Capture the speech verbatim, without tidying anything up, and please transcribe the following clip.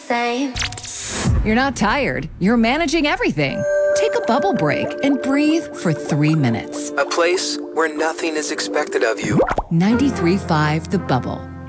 same. You're not tired. You're managing everything. Take a bubble break and breathe for three minutes. A place where nothing is expected of you. ninety-three point five The Bubble.